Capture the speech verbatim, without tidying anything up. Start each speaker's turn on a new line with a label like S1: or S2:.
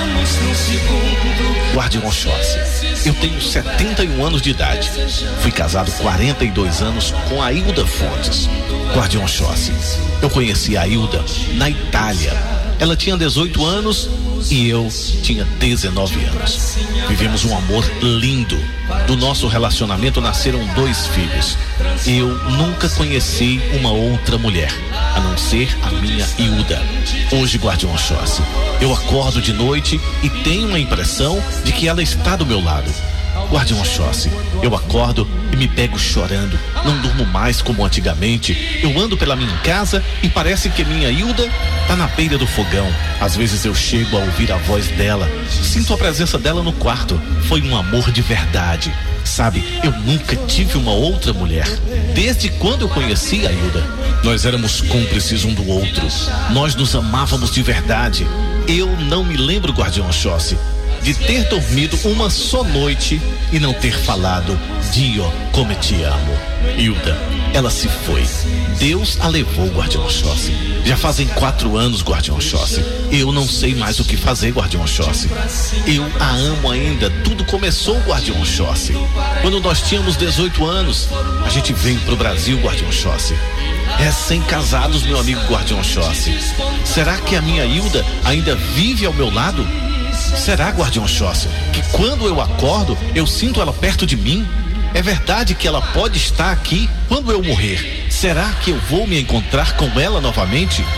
S1: Guardião Oxóssi, eu tenho setenta e um anos de idade. Fui casado quarenta e dois anos com a Hilda Fontes. Guardião Oxóssi, eu conheci a Hilda na Itália. Ela tinha dezoito anos e eu tinha dezenove anos. Vivemos um amor lindo. Do nosso relacionamento nasceram dois filhos. Eu nunca conheci uma outra mulher, a não ser a minha Hilda. Hoje, Guardião Oxóssi, eu acordo de noite e tenho a impressão de que ela está do meu lado. Guardião Oxóssi, eu acordo e me pego chorando. Não durmo mais como antigamente. Eu ando pela minha casa e parece que minha Hilda tá na beira do fogão. Às vezes eu chego a ouvir a voz dela. Sinto a presença dela no quarto. Foi um amor de verdade. Sabe, eu nunca tive uma outra mulher. Desde quando eu conheci a Hilda, nós éramos cúmplices um do outro. Nós nos amávamos de verdade. Eu não me lembro, Guardião Oxóssi, de ter dormido uma só noite e não ter falado Dio, como te amo. Hilda, ela se foi. Deus a levou, Guardião Oxóssi. Já fazem quatro anos, Guardião Oxóssi. Eu não sei mais o que fazer, Guardião Oxóssi. Eu a amo ainda. Tudo começou, Guardião Oxóssi, quando nós tínhamos dezoito anos. A gente veio pro Brasil, Guardião Oxóssi. Recém-casados, meu amigo Guardião Oxóssi. Será que a minha Hilda ainda vive ao meu lado? Será, Guardião Oxóssi, que quando eu acordo, eu sinto ela perto de mim? É verdade que ela pode estar aqui quando eu morrer? Será que eu vou me encontrar com ela novamente?